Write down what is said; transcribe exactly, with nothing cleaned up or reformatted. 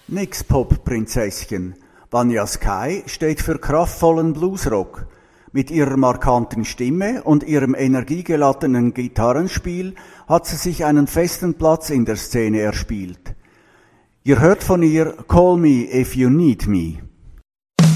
Nix Pop-Prinzesschen. Vanya Sky steht für kraftvollen Bluesrock. Mit ihrer markanten Stimme und ihrem energiegeladenen Gitarrenspiel hat sie sich einen festen Platz in der Szene erspielt. Ihr hört von ihr Call Me If You Need Me.